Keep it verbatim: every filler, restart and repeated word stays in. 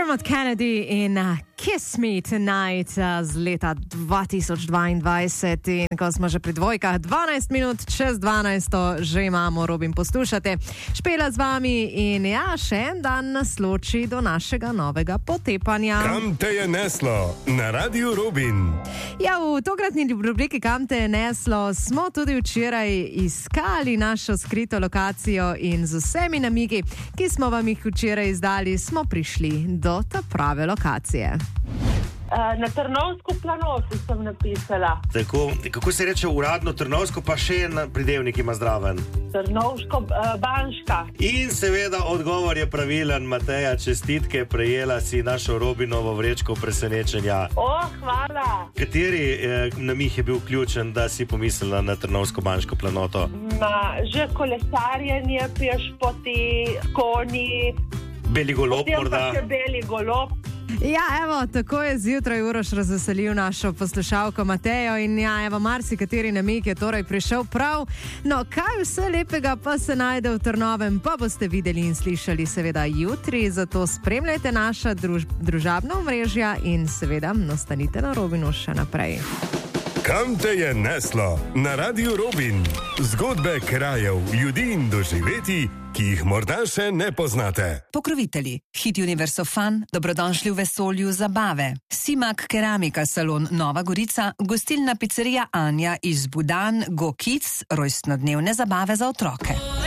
Dermot Kennedy in uh, Kiss Me Tonight uh, z leta dva tisoč dvaindvajset. In ko smo že pri dvojkah, dvanajst minut čez dvanajsto, že imamo, Robin, poslušate. Špela z vami in ja, še en dan nas loči do našega novega potepanja. Kam te je neslo? Na Radiu Robin. Ja, v tokratni rubriki Kam te je neslo smo tudi včeraj iskali našo skrito lokacijo in z vsemi namigi, ki smo vam jih včeraj izdali, smo prišli do ta prave lokacije. Na Trnovsko planoto sem napisala. Tako, kako se reče uradno Trnovsko, pa še en pridevnik ima zraven? Trnovsko uh, Banška. In seveda odgovor je pravilen, Mateja, čestitke, prejela si našo Robinovo vrečko presenečenja. O, hvala. Kateri eh, namih je bil ključen, da si pomislila na Trnovsko Banško planoto? Ma, že kolesarjenje, pešpoti, konji. Beli golob morda? Potem pa še beli golob. Ja, evo, tako je zjutraj Uroš razveselil našo poslušalko Matejo in ja, evo, marsikateri namig je torej prišel prav. No, kaj vse lepega pa se najde v Trnovem, pa boste videli in slišali seveda jutri, zato spremljajte naša druž družabna omrežja in seveda ostanite na Robinu še naprej. Kam te je neslo? Na Radiu Robin. Zgodbe krajev, ljudi in doživeti, ki jih morda še ne poznate. Pokrovitelji. Hit Universo Fun, dobrodošli v vesolju zabave. Simak Keramika salon Nova Gorica, gostilna pizzerija Anja iz Budan, Go Kids, rojstnodnevne zabave za otroke.